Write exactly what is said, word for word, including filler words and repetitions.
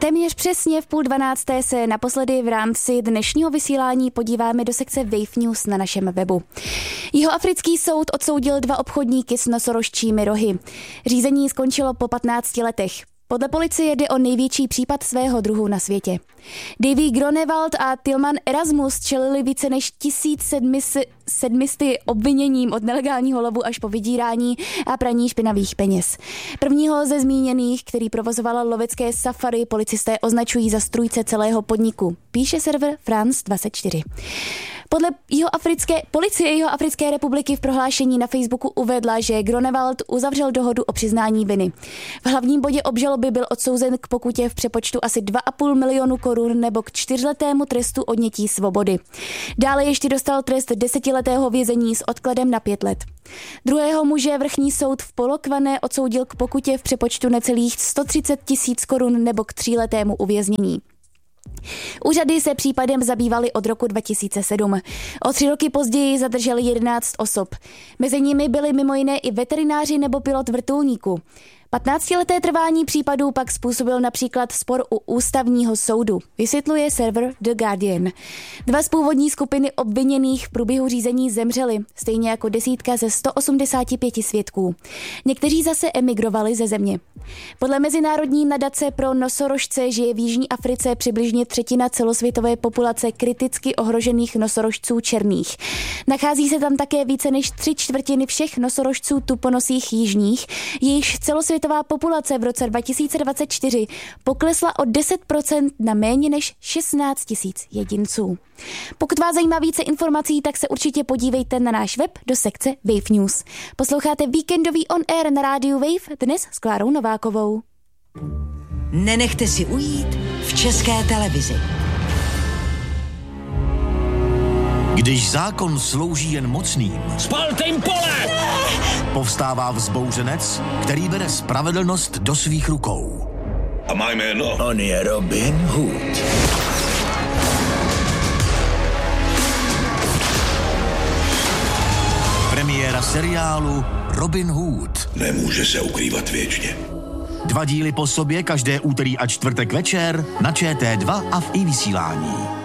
téměř přesně v půl dvanácté se naposledy v rámci dnešního vysílání podíváme do sekce Wave News na našem webu. Jihoafrický soud odsoudil dva obchodníky s nosorožčími rohy. Řízení skončilo po patnácti letech. Podle policie jde o největší případ svého druhu na světě. Davy Gronewald a Tilman Erasmus čelili více než tisíc sedm set obviněním od nelegálního lovu až po vydírání a praní špinavých peněz. Prvního ze zmíněných, který provozoval lovecké safari, policisté označují za strůjce celého podniku, píše server France dvacet čtyři. Podle jihoafrické, policie Jihoafrické republiky v prohlášení na Facebooku uvedla, že Gronewald uzavřel dohodu o přiznání viny. V hlavním bodě obžaloby byl odsouzen k pokutě v přepočtu asi dva a půl milionu korun nebo k čtyřletému trestu odnětí svobody. Dále ještě dostal trest desetiletého vězení s odkladem na pět let. Druhého muže vrchní soud v Polokvané odsoudil k pokutě v přepočtu necelých sto třicet tisíc korun nebo k tříletému uvěznění. Úřady se případem zabývaly od roku dva tisíce sedm. O tři roky později zadrželi jedenáct osob. Mezi nimi byli mimo jiné i veterináři nebo pilot vrtulníku. patnáctileté trvání případů pak způsobil například spor u ústavního soudu, vysvětluje server The Guardian. Dva z původní skupiny obviněných v průběhu řízení zemřeli, stejně jako desítka ze sto osmdesáti pěti svědků. Někteří zase emigrovali ze země. Podle Mezinárodní nadace pro nosorožce žije v Jižní Africe přibližně třetina celosvětové populace kriticky ohrožených nosorožců černých. Nachází se tam také více než tři čtvrtiny všech nosorožců tuponosých jižních, jejichž celosvětová populace v roce dva tisíce dvacet čtyři poklesla o deset procent na méně než šestnáct tisíc jedinců. Pokud vás zajímá více informací, tak se určitě podívejte na náš web do sekce Wave News. Posloucháte víkendový On Air na rádiu Wave dnes s Klárou Novákovou. Nenechte si ujít v České televizi. Když zákon slouží jen mocným, spalte jim pole! Povstává vzbouřenec, který bere spravedlnost do svých rukou. A má jméno? On je Robin Hood. Premiéra seriálu Robin Hood. Nemůže se ukrývat věčně. Dva díly po sobě každé úterý a čtvrtek večer na Č T dva a v iVysílání.